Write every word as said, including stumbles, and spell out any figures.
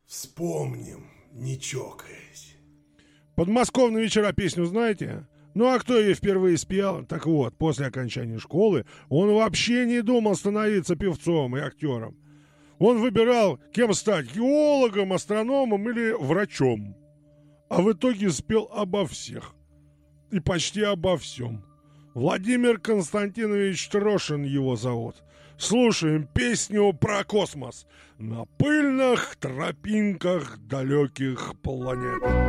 Вспомним, не чокаясь. Подмосковные вечера песню знаете? Ну а кто ее впервые спел? Так вот, после окончания школы он вообще не думал становиться певцом и актером. Он выбирал, кем стать: геологом, астрономом или врачом. А в итоге спел обо всех. И почти обо всем. Владимир Константинович Трошин его зовут. Слушаем песню про космос на пыльных тропинках далеких планет.